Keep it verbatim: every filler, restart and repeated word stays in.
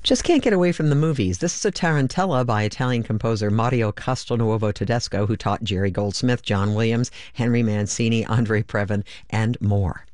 Just can't get away from the movies. This is a tarantella by Italian composer Mario Castelnuovo Tedesco, who taught Jerry Goldsmith, John Williams, Henry Mancini, Andre Previn, and more.